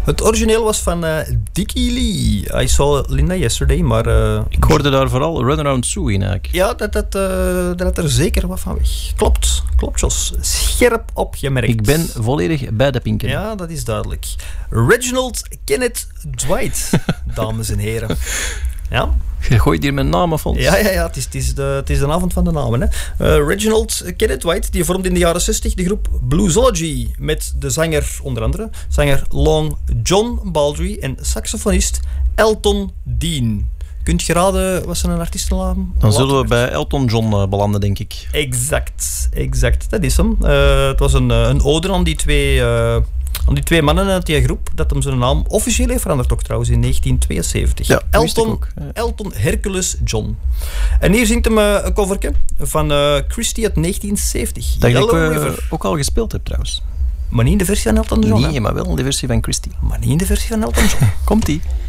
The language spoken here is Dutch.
Het origineel was van Dickie Lee. I saw Linda yesterday, maar... ik hoorde daar vooral Run Around Sue in eigenlijk. Ja, dat had er zeker wat van weg. Klopt, Jos. Scherp opgemerkt. Ik ben volledig bij de pinken. Ja, dat is duidelijk. Reginald Kenneth Dwight, dames en heren. Ja. Je gooit hier mijn namen vol. Ja, het is de avond van de namen. Hè. Reginald Kenneth White, die vormde in de jaren 60 de groep Bluesology met de zanger, onder andere, zanger Long John Baldry en saxofonist Elton Dean. Kunt je raden wat zijn artiestennaam? Dan zullen we bij Elton John belanden, denk ik. Exact. Dat is hem. Het was een ode aan die twee mannen uit die groep, dat hem zijn naam officieel heeft veranderd, ook trouwens, in 1972. Ja, Elton Hercules John. En hier zingt hem een coverke van Christie uit 1970. Dat ik ook al gespeeld heb, trouwens. Maar niet in de versie van Elton John. Nee, maar wel in de versie van Christie. Maar niet in de versie van Elton John. Komt-ie.